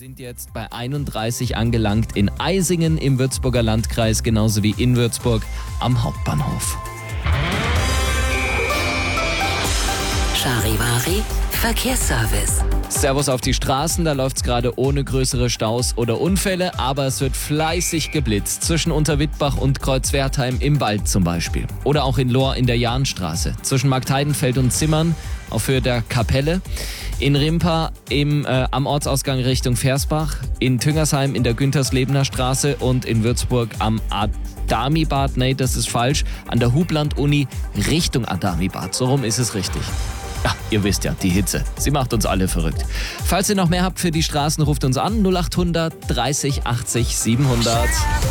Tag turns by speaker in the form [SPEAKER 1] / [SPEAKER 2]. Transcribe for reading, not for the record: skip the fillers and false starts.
[SPEAKER 1] Sind jetzt bei 31 angelangt in Eisingen im Würzburger Landkreis, genauso wie in Würzburg am Hauptbahnhof.
[SPEAKER 2] Charivari Verkehrsservice.
[SPEAKER 1] Servus auf die Straßen, da läuft's gerade ohne größere Staus oder Unfälle, aber es wird fleißig geblitzt. Zwischen Unterwittbach und Kreuzwertheim im Wald zum Beispiel. Oder auch in Lohr in der Jahnstraße. Zwischen Marktheidenfeld und Zimmern auf Höhe der Kapelle. In Rimpa am Ortsausgang Richtung Versbach. In Tüngersheim in der Günterslebener Straße und in Würzburg am Adamibad. Nee, das ist falsch. An der Hubland-Uni Richtung Adamibad. So rum ist es richtig. Ja, ihr wisst ja, die Hitze. Sie macht uns alle verrückt. Falls ihr noch mehr habt für die Straßen, ruft uns an 0800 30 80 700.